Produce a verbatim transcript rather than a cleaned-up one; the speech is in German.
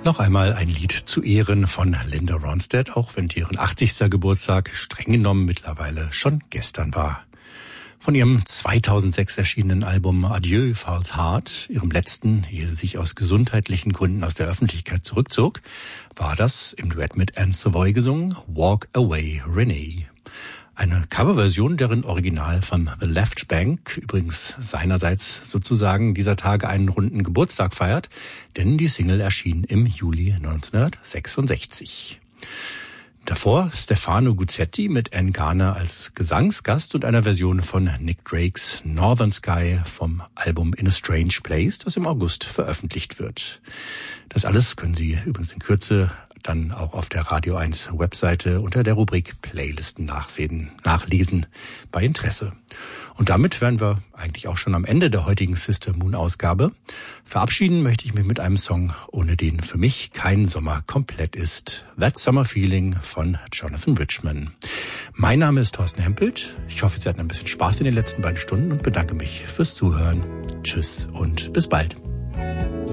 Noch einmal ein Lied zu Ehren von Linda Ronstadt, auch wenn deren achtzigster Geburtstag streng genommen mittlerweile schon gestern war. Von ihrem zweitausendsechs erschienenen Album Adieu False Heart, ihrem letzten, ehe sie sich aus gesundheitlichen Gründen aus der Öffentlichkeit zurückzog, war das im Duett mit Anne Savoy gesungen Walk Away Renee. Eine Coverversion, deren Original von The Left Bank übrigens seinerseits sozusagen dieser Tage einen runden Geburtstag feiert, denn die Single erschien im Juli neunzehnhundertsechsundsechzig. Davor Stefano Guzzetti mit Ann Garner als Gesangsgast und einer Version von Nick Drakes Northern Sky vom Album In a Strange Place, das im August veröffentlicht wird. Das alles können Sie übrigens in Kürze dann auch auf der Radio eins Webseite unter der Rubrik Playlisten nachsehen, nachlesen bei Interesse. Und damit wären wir eigentlich auch schon am Ende der heutigen Sister Moon Ausgabe. Verabschieden möchte ich mich mit einem Song, ohne den für mich kein Sommer komplett ist. That Summer Feeling von Jonathan Richman. Mein Name ist Thorsten Hempelt. Ich hoffe, Sie hatten ein bisschen Spaß in den letzten beiden Stunden und bedanke mich fürs Zuhören. Tschüss und bis bald.